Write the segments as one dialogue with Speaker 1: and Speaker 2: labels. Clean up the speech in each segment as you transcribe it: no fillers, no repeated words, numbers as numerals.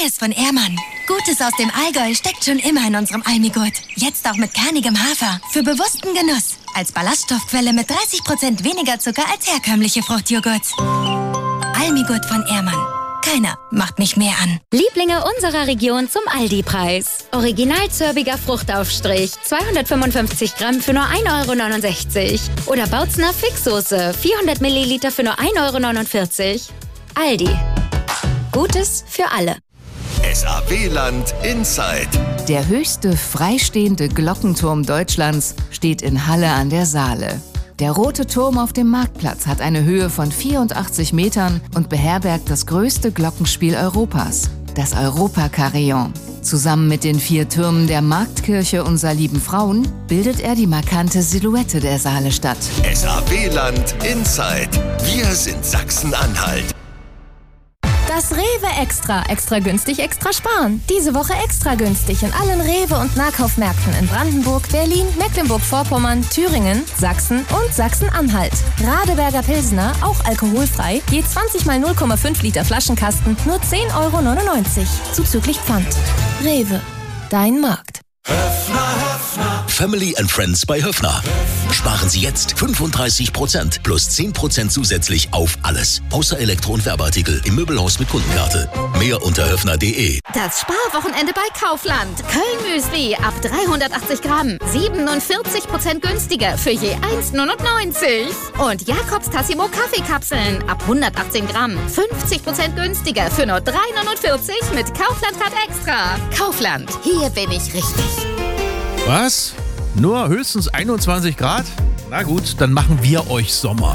Speaker 1: Gutes von Ehrmann. Gutes aus dem Allgäu steckt schon immer in unserem Almigurt. Jetzt auch mit kernigem Hafer. Für bewussten Genuss. Als Ballaststoffquelle mit 30% weniger Zucker als herkömmliche Fruchtjoghurts. Almigurt von Ehrmann. Keiner macht mich mehr an.
Speaker 2: Lieblinge unserer Region zum Aldi-Preis. Original-zörbiger Fruchtaufstrich, 255 Gramm für nur 1,69 €. Oder Bautzner Fixsoße, 400 Milliliter für nur 1,49 €. Aldi. Gutes für alle.
Speaker 3: SAW-Land Inside.
Speaker 4: Der höchste freistehende Glockenturm Deutschlands steht in Halle an der Saale. Der Rote Turm auf dem Marktplatz hat eine Höhe von 84 Metern und beherbergt das größte Glockenspiel Europas, das Europa-Carillon. Zusammen mit den 4 Türmen der Marktkirche Unser Lieben Frauen bildet er die markante Silhouette der Saalestadt.
Speaker 3: SAW-Land Inside. Wir sind Sachsen-Anhalt.
Speaker 5: Das Rewe Extra. Extra günstig, extra sparen. Diese Woche extra günstig in allen Rewe- und Nahkaufmärkten in Brandenburg, Berlin, Mecklenburg-Vorpommern, Thüringen, Sachsen und Sachsen-Anhalt. Radeberger Pilsner, auch alkoholfrei, je 20 mal 0,5 Liter Flaschenkasten, nur 10,99 € zuzüglich Pfand. Rewe, dein Markt.
Speaker 3: Family and Friends bei Höffner. Sparen Sie jetzt 35% plus 10% zusätzlich auf alles. Außer Elektro- und Werbeartikel im Möbelhaus mit Kundenkarte. Mehr unter höffner.de.
Speaker 6: Das Sparwochenende bei Kaufland. Köln-Müsli ab 380 Gramm. 47% günstiger für je 1,99 €. Und Jakobs Tassimo Kaffeekapseln ab 118 Gramm. 50% günstiger für nur 3,49 € mit Kaufland-Card Extra. Kaufland, hier bin ich richtig.
Speaker 7: Was? Nur höchstens 21 Grad? Na gut, dann machen wir euch Sommer.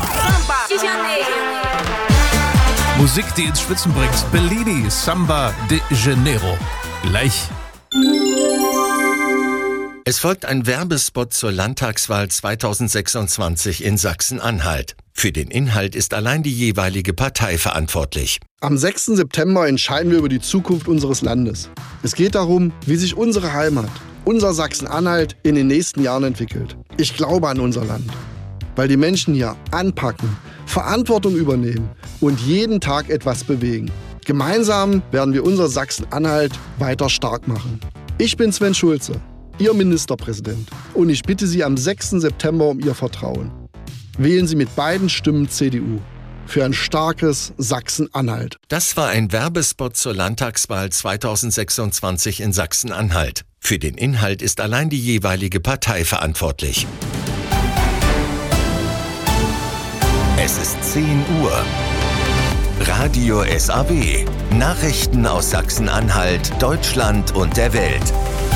Speaker 7: Musik, die ins Schwitzen bringt. Bellini, Samba de Janeiro. Gleich.
Speaker 3: Es folgt ein Werbespot zur Landtagswahl 2026 in Sachsen-Anhalt. Für den Inhalt ist allein die jeweilige Partei verantwortlich.
Speaker 8: Am 6. September entscheiden wir über die Zukunft unseres Landes. Es geht darum, wie sich unsere Heimat, unser Sachsen-Anhalt in den nächsten Jahren entwickelt. Ich glaube an unser Land, weil die Menschen hier anpacken, Verantwortung übernehmen und jeden Tag etwas bewegen. Gemeinsam werden wir unser Sachsen-Anhalt weiter stark machen. Ich bin Sven Schulze, Ihr Ministerpräsident, und ich bitte Sie am 6. September um Ihr Vertrauen. Wählen Sie mit beiden Stimmen CDU. Für ein starkes Sachsen-Anhalt.
Speaker 3: Das war ein Werbespot zur Landtagswahl 2026 in Sachsen-Anhalt. Für den Inhalt ist allein die jeweilige Partei verantwortlich. Es ist 10 Uhr. Radio SAW. Nachrichten aus Sachsen-Anhalt, Deutschland und der Welt.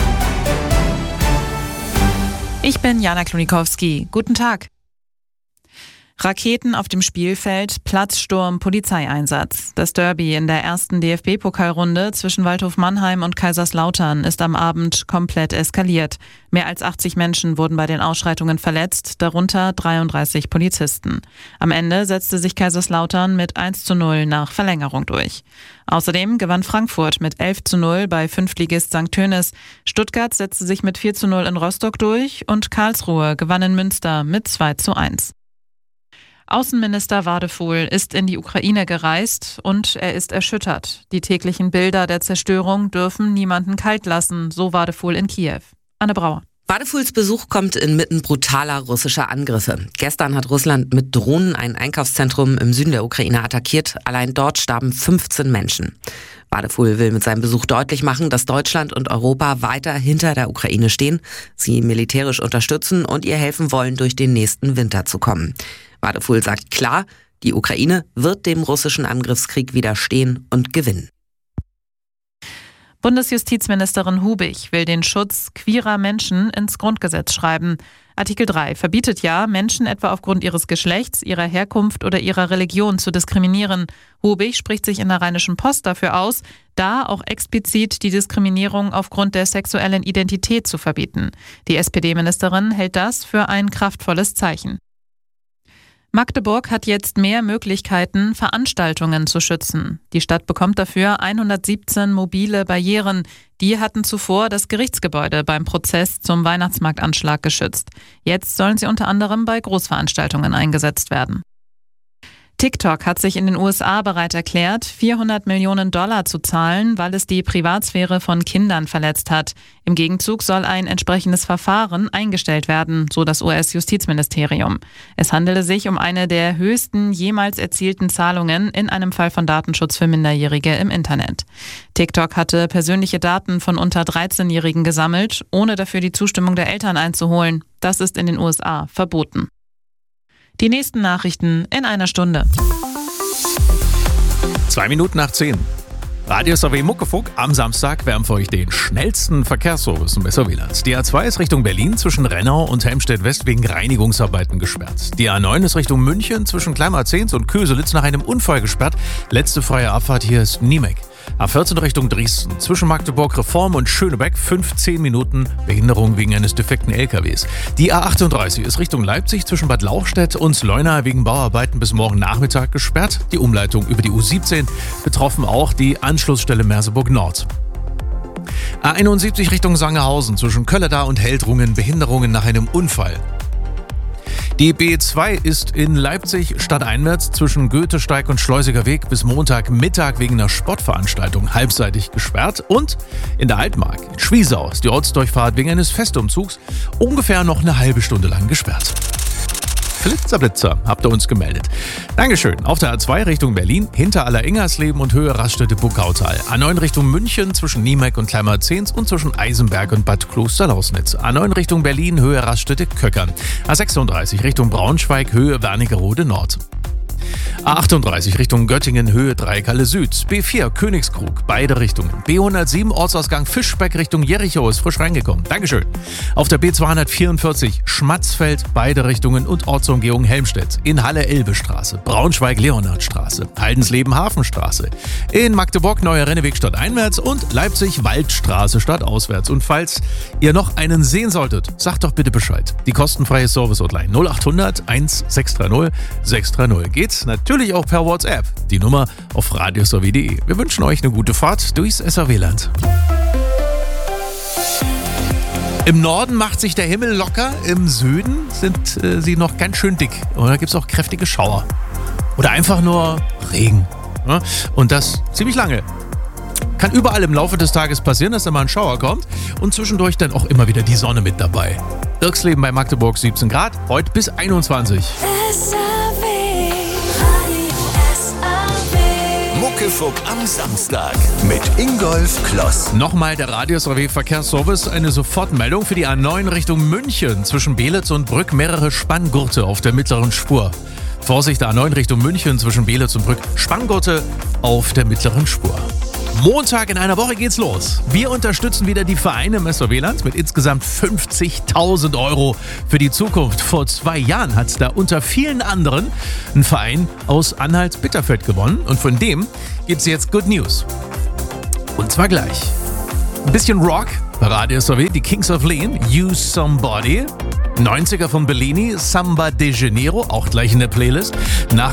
Speaker 9: Ich bin Jana Klonikowski. Guten Tag. Raketen auf dem Spielfeld, Platzsturm, Polizeieinsatz. Das Derby in der ersten DFB-Pokalrunde zwischen Waldhof Mannheim und Kaiserslautern ist am Abend komplett eskaliert. Mehr als 80 Menschen wurden bei den Ausschreitungen verletzt, darunter 33 Polizisten. Am Ende setzte sich Kaiserslautern mit 1:0 nach Verlängerung durch. Außerdem gewann Frankfurt mit 11:0 bei Fünftligist St. Tönis. Stuttgart setzte sich mit 4:0 in Rostock durch und Karlsruhe gewann in Münster mit 2:1. Außenminister Wadefuhl ist in die Ukraine gereist und er ist erschüttert. Die täglichen Bilder der Zerstörung dürfen niemanden kalt lassen, so Wadefuhl in Kiew. Anne Brauer.
Speaker 10: Wadefuhls Besuch kommt inmitten brutaler russischer Angriffe. Gestern hat Russland mit Drohnen ein Einkaufszentrum im Süden der Ukraine attackiert. Allein dort starben 15 Menschen. Wadefuhl will mit seinem Besuch deutlich machen, dass Deutschland und Europa weiter hinter der Ukraine stehen, sie militärisch unterstützen und ihr helfen wollen, durch den nächsten Winter zu kommen. Wadefuhl sagt klar, die Ukraine wird dem russischen Angriffskrieg widerstehen und gewinnen.
Speaker 9: Bundesjustizministerin Hubig will den Schutz queerer Menschen ins Grundgesetz schreiben. Artikel 3 verbietet ja, Menschen etwa aufgrund ihres Geschlechts, ihrer Herkunft oder ihrer Religion zu diskriminieren. Hubig spricht sich in der Rheinischen Post dafür aus, da auch explizit die Diskriminierung aufgrund der sexuellen Identität zu verbieten. Die SPD-Ministerin hält das für ein kraftvolles Zeichen. Magdeburg hat jetzt mehr Möglichkeiten, Veranstaltungen zu schützen. Die Stadt bekommt dafür 117 mobile Barrieren. Die hatten zuvor das Gerichtsgebäude beim Prozess zum Weihnachtsmarktanschlag geschützt. Jetzt sollen sie unter anderem bei Großveranstaltungen eingesetzt werden. TikTok hat sich in den USA bereit erklärt, $400 Millionen zu zahlen, weil es die Privatsphäre von Kindern verletzt hat. Im Gegenzug soll ein entsprechendes Verfahren eingestellt werden, so das US-Justizministerium. Es handele sich um eine der höchsten jemals erzielten Zahlungen in einem Fall von Datenschutz für Minderjährige im Internet. TikTok hatte persönliche Daten von unter 13-Jährigen gesammelt, ohne dafür die Zustimmung der Eltern einzuholen. Das ist in den USA verboten. Die nächsten Nachrichten in einer Stunde.
Speaker 7: 9:02. Radio SAW Muckefuck am Samstag wärmt für euch den schnellsten Verkehrsservice im SRW-Land. Die A2 ist Richtung Berlin zwischen Rennau und Helmstedt-West wegen Reinigungsarbeiten gesperrt. Die A9 ist Richtung München zwischen Klein-Marzahns und Köselitz nach einem Unfall gesperrt. Letzte freie Abfahrt hier ist Niemek. A14 Richtung Dresden zwischen Magdeburg Reform und Schönebeck 15 Minuten Behinderung wegen eines defekten LKWs. Die A38 ist Richtung Leipzig zwischen Bad Lauchstädt und Leuna wegen Bauarbeiten bis morgen Nachmittag gesperrt. Die Umleitung über die U17 betroffen auch die Anschlussstelle Merseburg Nord. A71 Richtung Sangerhausen zwischen Kölleda und Heldrungen Behinderungen nach einem Unfall. Die B2 ist in Leipzig stadteinwärts zwischen Goethesteig und Schleusiger Weg bis Montagmittag wegen einer Sportveranstaltung halbseitig gesperrt. Und in der Altmark in Schwiesau ist die Ortsdurchfahrt wegen eines Festumzugs ungefähr noch eine halbe Stunde lang gesperrt. Blitzer, habt ihr uns gemeldet. Dankeschön. Auf der A2 Richtung Berlin, hinter Aller-Ingersleben und Höhe Raststätte-Burgautal. A9 Richtung München zwischen Niemek und Klein-Marzahns und zwischen Eisenberg und Bad Klosterlausnitz. A9 Richtung Berlin, Höhe Raststätte-Köckern. A36 Richtung Braunschweig, Höhe Wernigerode Nord. A38 Richtung Göttingen, Höhe Dreikalle Süd. B4 Königskrug, beide Richtungen. B107 Ortsausgang Fischbeck Richtung Jericho ist frisch reingekommen. Dankeschön. Auf der B244 Schmatzfeld, beide Richtungen und Ortsumgehung Helmstedt. In Halle-Elbe-Straße, Braunschweig-Leonhardstraße, Haldensleben-Hafenstraße. In Magdeburg Neuer Renneweg stadteinwärts und Leipzig-Waldstraße stadtauswärts. Und falls ihr noch einen sehen solltet, sagt doch bitte Bescheid. Die kostenfreie Service-Hotline 0800 1630 630 geht's natürlich auch per WhatsApp. Die Nummer auf radiosrw.de. Wir wünschen euch eine gute Fahrt durchs SRW-Land. Im Norden macht sich der Himmel locker, im Süden sind sie noch ganz schön dick. Und da gibt es auch kräftige Schauer. Oder einfach nur Regen. Ja? Und das ziemlich lange. Kann überall im Laufe des Tages passieren, dass da mal ein Schauer kommt. Und zwischendurch dann auch immer wieder die Sonne mit dabei. Dirksleben bei Magdeburg 17 Grad, heute bis 21.
Speaker 3: Muckefuck am Samstag mit Ingolf Kloss.
Speaker 7: Nochmal der Radio SAW Verkehrsservice, eine Sofortmeldung für die A9 Richtung München. Zwischen Belitz und Brück mehrere Spanngurte auf der mittleren Spur. Vorsicht, der A9 Richtung München zwischen Belitz und Brück. Spanngurte auf der mittleren Spur. Montag in einer Woche geht's los. Wir unterstützen wieder die Vereine im SRW-Land mit insgesamt 50.000 € für die Zukunft. Vor 2 Jahren hat da unter vielen anderen ein Verein aus Anhalt-Bitterfeld gewonnen. Und von dem gibt's jetzt Good News. Und zwar gleich. Ein bisschen Rock bei Radio SAW, die Kings of Leon, Use Somebody. 90er von Bellini, Samba de Janeiro, auch gleich in der Playlist. Nach